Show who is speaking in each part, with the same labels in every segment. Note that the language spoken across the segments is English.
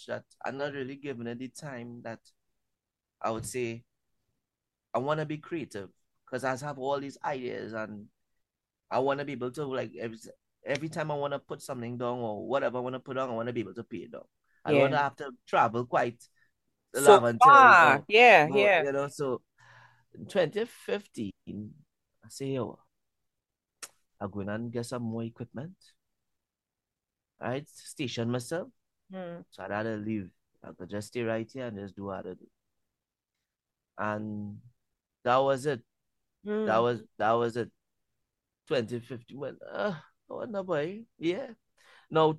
Speaker 1: that I'm not really giving it the time that I would say I want to be creative because I have all these ideas and I want to be able to like every time I want to put something down or whatever I want to put on, I want to be able to pay it down. I don't want to
Speaker 2: Yeah.
Speaker 1: have to travel quite
Speaker 2: So
Speaker 1: love until
Speaker 2: far. Yeah,
Speaker 1: no,
Speaker 2: yeah.
Speaker 1: you know. So in 2015, I say, yo, I'm going and get some more equipment. All right, station myself.
Speaker 2: Hmm.
Speaker 1: So I'd rather leave. I could just stay right here and just do what I do. And that was it. That
Speaker 2: Hmm.
Speaker 1: was that was it. 2015. Well, oh no boy. Yeah. No,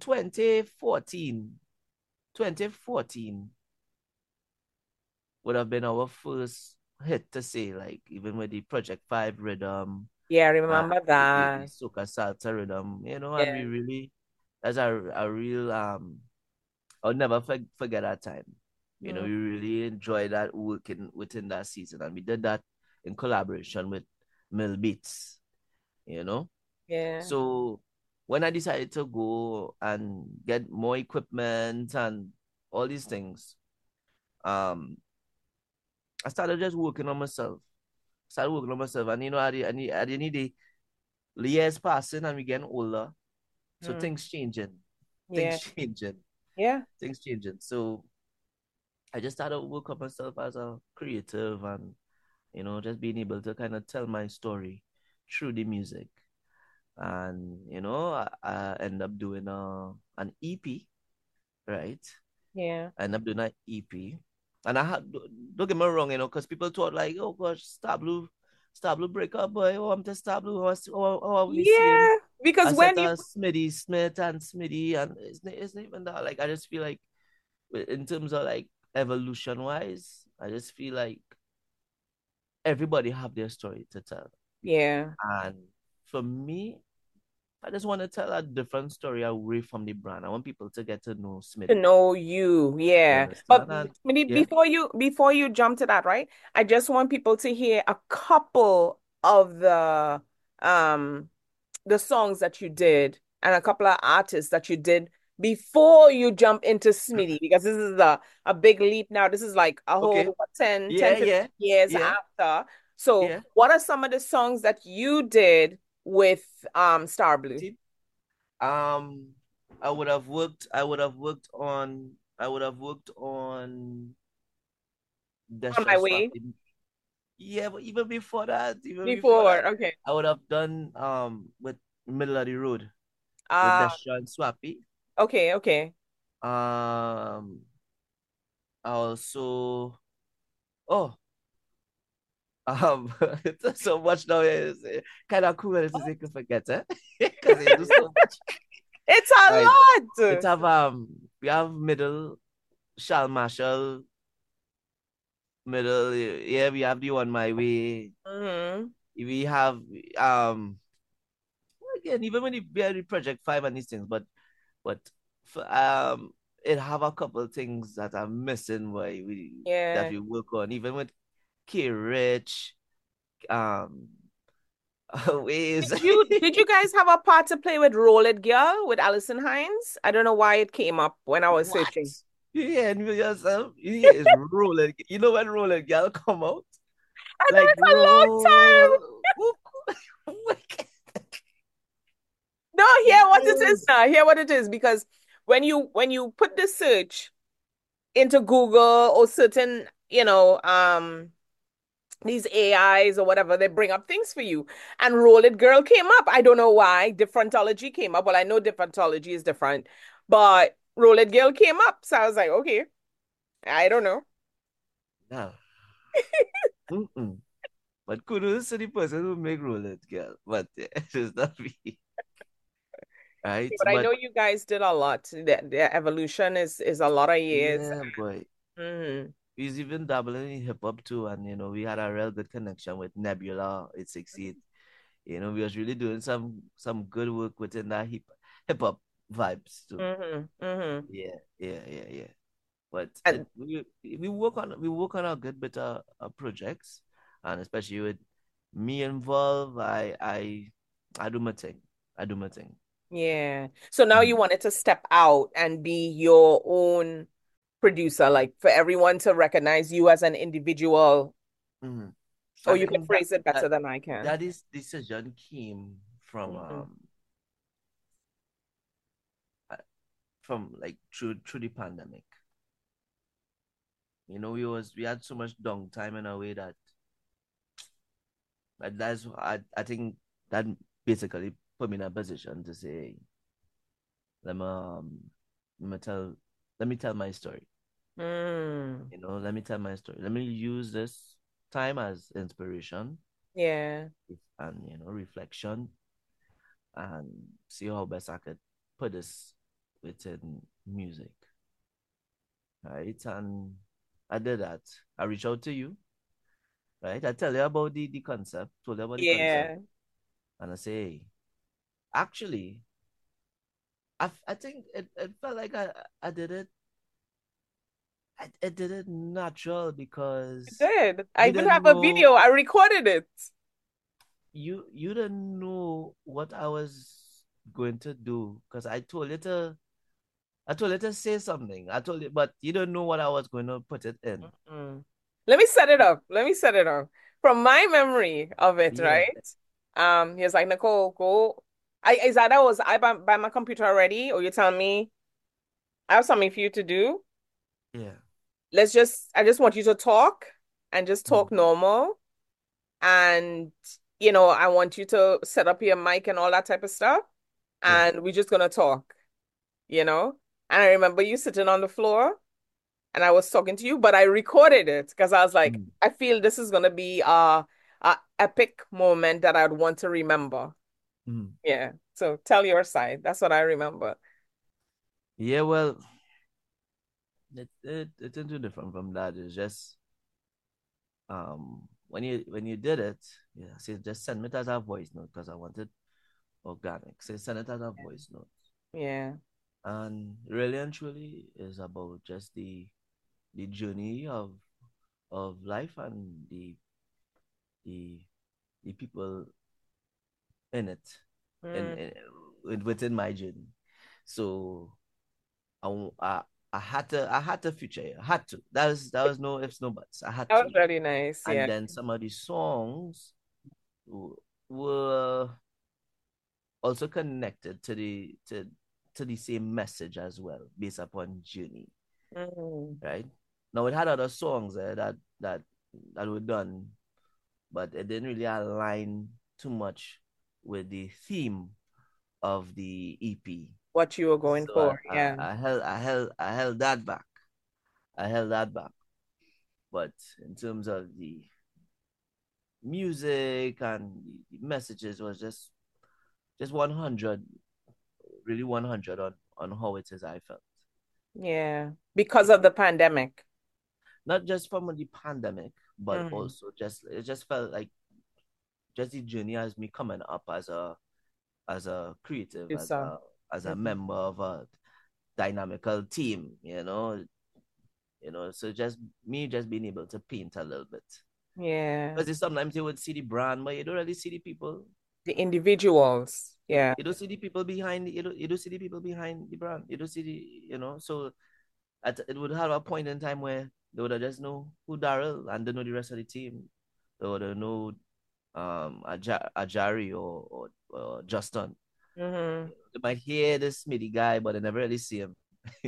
Speaker 1: 2014 would have been our first hit to say, like, even with the Project 5 rhythm,
Speaker 2: Yeah, I
Speaker 1: uh,
Speaker 2: remember
Speaker 1: the
Speaker 2: that.
Speaker 1: Soca Salsa rhythm, and we
Speaker 2: Yeah.
Speaker 1: really, that's a real, I'll never forget that time.
Speaker 2: Hmm.
Speaker 1: We really enjoyed that working within that season, and we did that in collaboration with Mill Beats, you know.
Speaker 2: Yeah.
Speaker 1: So when I decided to go and get more equipment and all these things, um, I started just working on myself. Started working on myself, and at the end of the years passing, and we getting older, so
Speaker 2: Hmm.
Speaker 1: things
Speaker 2: Yeah.
Speaker 1: changing,
Speaker 2: Yeah.
Speaker 1: things changing. So I just started to work on myself as a creative, and just being able to kind of tell my story through the music. And I end up doing an EP, right?
Speaker 2: Yeah.
Speaker 1: I end up doing an EP, and I had don't get me wrong, because people thought like, oh gosh, Star Blue break up, boy. Oh, I'm just Star Blue. I only seeing
Speaker 2: Yeah. Because
Speaker 1: a set
Speaker 2: when you
Speaker 1: of Smitty Smith and Smitty, and it's not even that. Like I just feel like in terms of like evolution wise, I just feel like everybody have their story to tell.
Speaker 2: yeah.
Speaker 1: And for me, I just want to tell a different story away from the brand. I want people to get to know
Speaker 2: To
Speaker 1: Smitty.
Speaker 2: know you,
Speaker 1: You
Speaker 2: yeah. But
Speaker 1: understand? And yeah,
Speaker 2: before you jump to that, right? I just want people to hear a couple of um the songs that you did and a couple of artists that you did before you jump into Smitty because this is a big leap now. This is like a
Speaker 1: okay.
Speaker 2: whole 10,
Speaker 1: Yeah,
Speaker 2: 10, 15
Speaker 1: yeah,
Speaker 2: years
Speaker 1: yeah,
Speaker 2: after. So
Speaker 1: yeah.
Speaker 2: what are some of the songs that you did with Star Blue?
Speaker 1: See, um, I would have worked on
Speaker 2: On my
Speaker 1: Destra
Speaker 2: way?
Speaker 1: Swapping. Yeah, but even before
Speaker 2: Before,
Speaker 1: that,
Speaker 2: okay.
Speaker 1: I would have done with Middle of the Road with
Speaker 2: Uh
Speaker 1: Destra and Swappy.
Speaker 2: okay, okay.
Speaker 1: Um, I also oh it's so much now. It's kind of cool to say can forget, eh? Because they do so much.
Speaker 2: It's
Speaker 1: All right,
Speaker 2: a
Speaker 1: let's
Speaker 2: lot.
Speaker 1: have we have middle Shal Marshall, middle, yeah, we have the On My Way.
Speaker 2: Hmm.
Speaker 1: We have um again, even when we had the Project 5 and these things, but it have a couple of things that are missing why
Speaker 2: Yeah.
Speaker 1: we work on, even with K Rich, um ways.
Speaker 2: Did you guys have a part to play with Roll It Girl with Alison Hines? I don't know why it came up when I was
Speaker 1: What?
Speaker 2: searching.
Speaker 1: Yeah, and yourself, yeah, it's rolling. You know when rolling girl come out?
Speaker 2: I know
Speaker 1: Like
Speaker 2: it's a long time.
Speaker 1: roll.
Speaker 2: No, hear what it is
Speaker 1: Yes.
Speaker 2: now. Hear what it is because when you put the search into Google or certain, these AIs or whatever, they bring up things for you. And Roll It Girl came up. I don't know why. Differentology came up. Well, I know differentology is different, but Roll It Girl came up. So I was like, okay, I don't know.
Speaker 1: No. Mm-mm. But kudos to the person who make roulette, girl. But it's not me, right?
Speaker 2: But I
Speaker 1: But
Speaker 2: know you guys did a lot. The evolution is a lot of years.
Speaker 1: yeah, boy.
Speaker 2: Hmm.
Speaker 1: He's even dabbling in hip hop too, and we had a real good connection with Nebula. It succeed. We was really doing some good work within that hip hop vibes too.
Speaker 2: Hmm. Hmm.
Speaker 1: Yeah, yeah, yeah, yeah. But
Speaker 2: And
Speaker 1: we work on a good bit of projects, and especially with me involved, I do my thing. I do my thing.
Speaker 2: yeah. So now you
Speaker 1: Mhm.
Speaker 2: wanted to step out and be your own. producer, like for everyone to recognize you as an individual,
Speaker 1: Mhm.
Speaker 2: or
Speaker 1: I
Speaker 2: you can
Speaker 1: think
Speaker 2: phrase it better
Speaker 1: that
Speaker 2: than I can.
Speaker 1: that is decision came
Speaker 2: Mhm.
Speaker 1: uh, from like through the pandemic. We had so much downtime in a way that's I think that basically put me in a position to say, let me let me tell let me tell my story.
Speaker 2: Mm.
Speaker 1: Let me tell my story. Let me use this time as inspiration
Speaker 2: Yeah.
Speaker 1: and reflection, and see how best I could put this within music. Right. And I did that. I reached out to you, right? I tell you about the concept, told you about the concept,
Speaker 2: Yeah.
Speaker 1: and I say, hey, actually, I think it felt like I did it. I did it natural
Speaker 2: I
Speaker 1: because
Speaker 2: did. I
Speaker 1: you
Speaker 2: even
Speaker 1: didn't
Speaker 2: have a
Speaker 1: know
Speaker 2: video. I recorded it.
Speaker 1: you didn't know what I was going to do because I told you to say something. I told you, but you don't know what I was going to put it in.
Speaker 2: Mm. Let me set it up. Let me set it up. From my memory of it,
Speaker 1: Yeah,
Speaker 2: right? He was like, Nicole, go. Is that was I by my computer already? Or you tell me I have something for you to do?
Speaker 1: yeah.
Speaker 2: I just want you to talk and just
Speaker 1: Mm,
Speaker 2: talk normal. And, I want you to set up your mic and all that type of stuff.
Speaker 1: yeah.
Speaker 2: And we're just gonna talk, you know? And I remember you sitting on the floor and I was talking to you, but I recorded it because I was like,
Speaker 1: Mm,
Speaker 2: I feel this is gonna be a epic moment that I'd want to remember.
Speaker 1: mm.
Speaker 2: Yeah. So tell your side. That's what I remember.
Speaker 1: Yeah, well, it's too different from that. It's just when you did it, yeah, say just send it as a voice note because I wanted organic. Say send it as a voice note.
Speaker 2: Yeah.
Speaker 1: And really and truly is about just the journey of life and the the people in it
Speaker 2: Mm.
Speaker 1: within my journey. So I, I I had to feature it. I had to. That was no ifs, no buts. I had
Speaker 2: That was
Speaker 1: to.
Speaker 2: really nice.
Speaker 1: And
Speaker 2: Yeah.
Speaker 1: then some of the songs were also connected to the same message as well, based upon journey,
Speaker 2: Mm.
Speaker 1: right? Now it had other songs that were done, but it didn't really align too much with the theme of the EP.
Speaker 2: What you were going
Speaker 1: So I,
Speaker 2: for.
Speaker 1: I,
Speaker 2: Yeah.
Speaker 1: I held that back. I held that back. But in terms of the music and the messages was just 100, really 100 on how it is I felt.
Speaker 2: Yeah. Because of the pandemic.
Speaker 1: Not just from the pandemic, but
Speaker 2: Mm.
Speaker 1: also just it just felt like just the journey as me coming up as a creative,
Speaker 2: Do so.
Speaker 1: as a
Speaker 2: Mhm.
Speaker 1: member of a dynamical team, so just me just being able to paint a little bit.
Speaker 2: Yeah.
Speaker 1: Because sometimes you would see the brand, but you don't really see the people.
Speaker 2: The individuals. Yeah.
Speaker 1: You don't see the people behind you don't see the people behind the brand. You don't see so it would have a point in time where they would have just know who Daryl and they know the rest of the team. They would have know Ajari or Justin.
Speaker 2: Hmm.
Speaker 1: They might hear this Smitty guy, but they never really see him.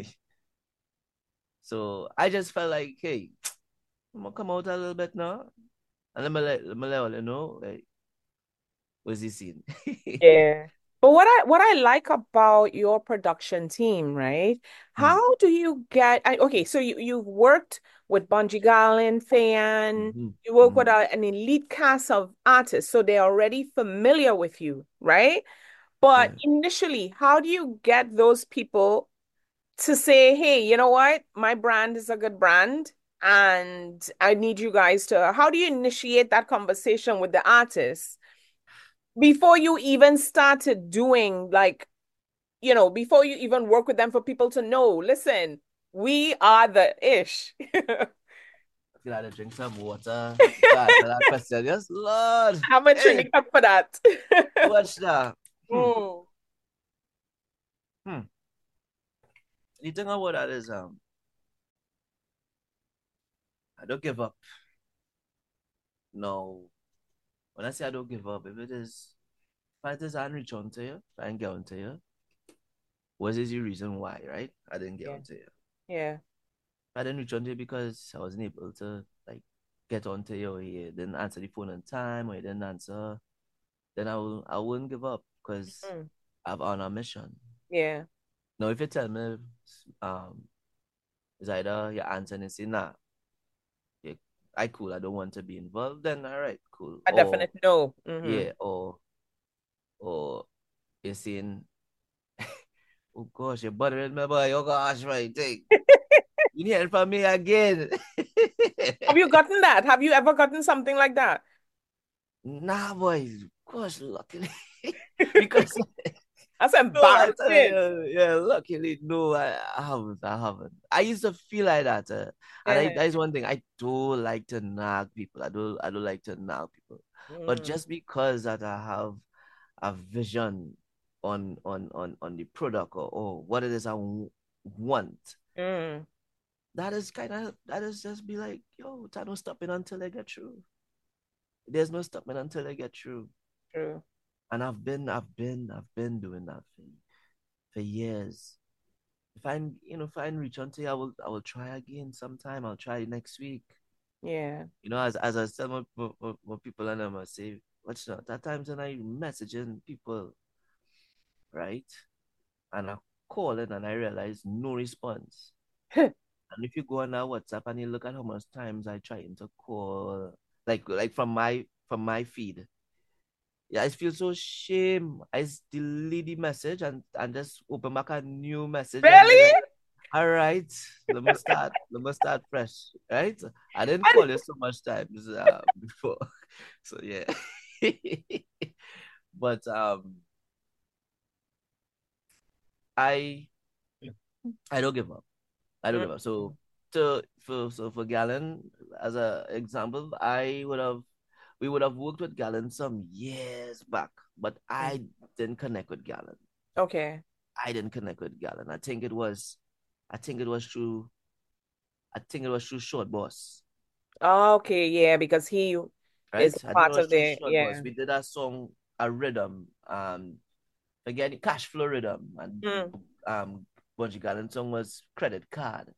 Speaker 1: So I just felt like, hey, I'm gonna come out a little bit now, and let me let all you know, like, what's he scene?
Speaker 2: Yeah. But what I like about your production team, right?
Speaker 1: Mm,
Speaker 2: How do you get okay, so you've worked with Bunji Garlin, Fayan,
Speaker 1: mhm,
Speaker 2: you work with
Speaker 1: mhm,
Speaker 2: an elite cast of artists, so they're already familiar with you, right? But
Speaker 1: yeah.
Speaker 2: initially, how do you get those people to say, hey, you know what? My brand is a good brand, and I need you guys to, how do you initiate that conversation with the artist before you even started doing like, before you even work with them for people to know, listen, we are the ish.
Speaker 1: I feel like to drink some water. God, for that question. Yes, Lord.
Speaker 2: How much you
Speaker 1: Hey,
Speaker 2: need up for that?
Speaker 1: watch that.
Speaker 2: Mm.
Speaker 1: Hmm. The thing about that is I don't give up. No. When I say I don't give up, if it is I reach on to you, if I didn't get onto you, what is the reason why, right? I didn't get
Speaker 2: Yeah.
Speaker 1: onto you.
Speaker 2: Yeah.
Speaker 1: I didn't reach on to you because I wasn't able to like get onto you, or you didn't answer the phone on time, or you didn't answer, then I wouldn't give up because
Speaker 2: Mm.
Speaker 1: I'm on a mission.
Speaker 2: Yeah.
Speaker 1: Now if you tell me um it's either you answer and you say nah, yeah, I cool, I don't want to be involved, then all right, cool.
Speaker 2: A
Speaker 1: Or
Speaker 2: definite no. Mm-hmm.
Speaker 1: yeah, or you're saying, oh gosh, you're bothering me, boy. Oh gosh, right thing. You need help from me again.
Speaker 2: Have you gotten that? Have you ever gotten something like that?
Speaker 1: Nah, boy. Gosh, luckily. Because
Speaker 2: That's
Speaker 1: no, I tell
Speaker 2: embarrassing.
Speaker 1: you, yeah, luckily, no, I haven't. I haven't. I used to feel like that. And
Speaker 2: Yeah.
Speaker 1: that is one thing. I do like to nag people. I do like to nag people. But
Speaker 2: Mm.
Speaker 1: just because that I have a vision on the product, or what it is want,
Speaker 2: Mm.
Speaker 1: that is just be like, yo, I don't stop it until I get through. There's no stopping until I get through.
Speaker 2: True.
Speaker 1: And I've been doing that for years. If I reach until I will try again sometime. I'll try next week.
Speaker 2: Yeah.
Speaker 1: As I tell my people and them, I say, what's not that times when I messaging people, right? And I call it and I realize no response. And if you go on our WhatsApp and you look at how much times I try to call, like from my feed, yeah, I feel so shame. I delete the message and just open back a new message and be
Speaker 2: Really?
Speaker 1: like, all right, let me start fresh, right? I didn't
Speaker 2: And
Speaker 1: call you so much times before, so yeah. But I I don't give up. I don't
Speaker 2: mm,
Speaker 1: give up. So for Gallon, as a example, we would have worked with Gallon some years back, but
Speaker 2: mm.
Speaker 1: I didn't connect with Gallon.
Speaker 2: Okay.
Speaker 1: I didn't connect with Gallon. I think it was through, Short Boss,
Speaker 2: Okay, yeah, because he is
Speaker 1: right?
Speaker 2: a
Speaker 1: I think it
Speaker 2: part
Speaker 1: was
Speaker 2: of
Speaker 1: through
Speaker 2: the,
Speaker 1: Short Boss.
Speaker 2: yeah.
Speaker 1: We did a song, a rhythm, again, cash flow rhythm, and
Speaker 2: Mm.
Speaker 1: Bungie Gallon song was Credit Card,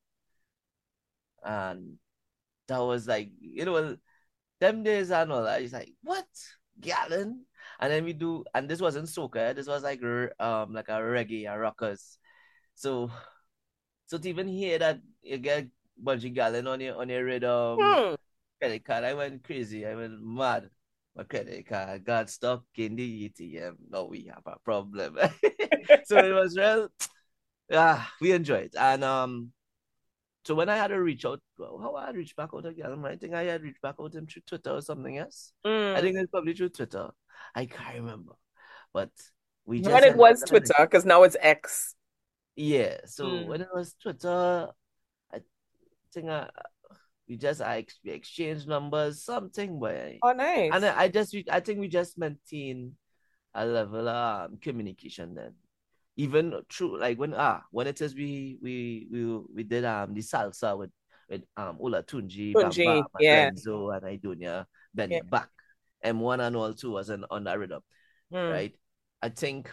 Speaker 1: and that was like, them days and all. I was like, what? Gallon? And then and this wasn't soca. This was like a reggae, a rockers. So So to even hear that you get Bungie Gallon on your rhythm
Speaker 2: Hmm.
Speaker 1: credit card, I went crazy. I went mad. My credit card got stuck in the ATM. Now we have a problem. So it was real. Yeah, we enjoyed it. And so when I had to reach out, well, how I reached back out again? I think I had reached back out to him through Twitter or something else. I
Speaker 2: Mm.
Speaker 1: think it's probably through Twitter. I can't remember. But we
Speaker 2: But
Speaker 1: just
Speaker 2: it
Speaker 1: ended
Speaker 2: was
Speaker 1: up,
Speaker 2: Twitter because now it's X.
Speaker 1: yeah. So
Speaker 2: Mm.
Speaker 1: when it was Twitter, I think we exchanged numbers, something, but
Speaker 2: Oh,
Speaker 1: and
Speaker 2: nice.
Speaker 1: I think we just maintain a level of communication then. Even through like when it is we did the salsa with Ola Tunji, Bam Bam,
Speaker 2: Tunji,
Speaker 1: and
Speaker 2: yeah.
Speaker 1: Renzo and Idonia,
Speaker 2: Yeah.
Speaker 1: Benya back. M1 and all two was on that rhythm,
Speaker 2: Mm.
Speaker 1: right? I think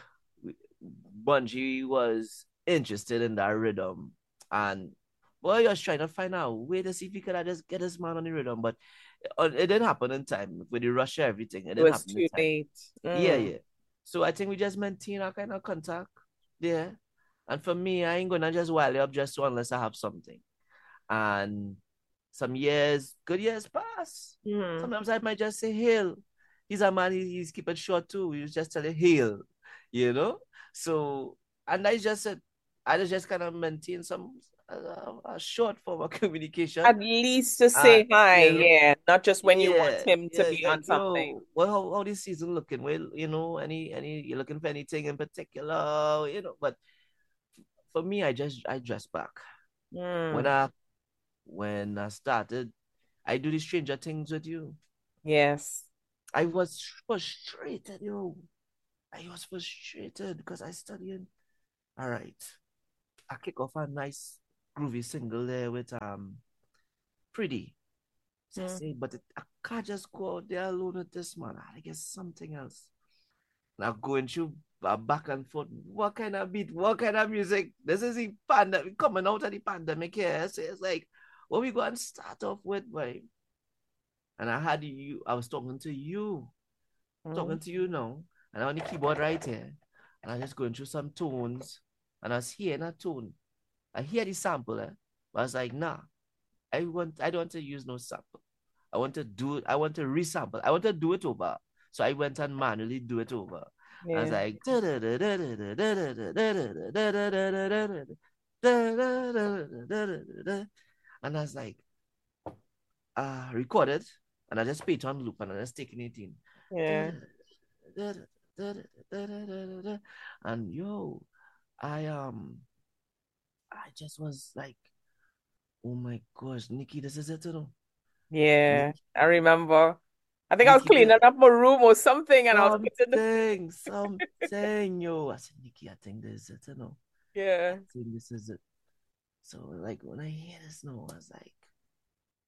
Speaker 1: Bungie was interested in that rhythm, and well, he was trying to find out way to see if he could just get his man on the rhythm, but it didn't happen in time with the rush everything. It
Speaker 2: It
Speaker 1: didn't
Speaker 2: was
Speaker 1: happen in
Speaker 2: too
Speaker 1: time.
Speaker 2: late.
Speaker 1: Yeah,
Speaker 2: Mm.
Speaker 1: yeah. So I think we just maintain our kind of contact. Yeah. And for me, I ain't gonna just wile you up just so unless I have something. And some years, good years pass.
Speaker 2: Mm.
Speaker 1: Sometimes I might just say hail. He's a man, he's keep it short too. You just tell him hail, you know? So, and I just kind of maintain a short form of communication.
Speaker 2: At least to
Speaker 1: Uh,
Speaker 2: say hi,
Speaker 1: you know,
Speaker 2: yeah. Not just when you want
Speaker 1: yeah,
Speaker 2: him to
Speaker 1: yeah, it's
Speaker 2: be on
Speaker 1: like,
Speaker 2: something.
Speaker 1: yo, well, how this season looking? Well, you looking for anything in particular, but for me, I dress back. When
Speaker 2: Mm.
Speaker 1: I when I started, I do the Stranger Things with you.
Speaker 2: Yes.
Speaker 1: I was frustrated, yo. I was frustrated because I studied. All right. I kick off a nice groovy single there with Pretty. So I
Speaker 2: Mm.
Speaker 1: say, but I can't just go out there alone with this man. I gotta get something else. Now going through back and forth. What kind of beat? What kind of music? This is the pandemic coming out of the pandemic here. So it's like, what we going to start off with, boy? And I had you. I was
Speaker 2: Mm.
Speaker 1: talking to you now, and I on the keyboard right here, and I just going through some tones, and I was hearing a tone. I hear the sample, but I was like, nah, I don't want to use no sample. I want to do it. I want to resample. I want to do it over. So I went and manually do it over. I was
Speaker 2: Yeah.
Speaker 1: like, and I was like, recorded, and I just put it on loop, and I just taking it in.
Speaker 2: Yeah.
Speaker 1: And yo, I I just was like, oh my gosh, Nikki, this is it, you know.
Speaker 2: Yeah.
Speaker 1: Nikki,
Speaker 2: I remember. I think I was
Speaker 1: Nikki,
Speaker 2: cleaning up my room or something and I was putting the
Speaker 1: something, yo. I said, Nikki, I think this is it, you know. I
Speaker 2: yeah.
Speaker 1: think this is it. So like when I hear this, no, I was like,